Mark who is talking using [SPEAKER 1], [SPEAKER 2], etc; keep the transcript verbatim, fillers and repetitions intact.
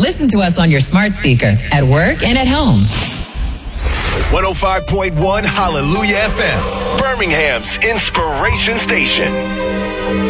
[SPEAKER 1] Listen to us on your smart speaker at work and at home.
[SPEAKER 2] one oh five point one Hallelujah F M, Birmingham's inspiration station.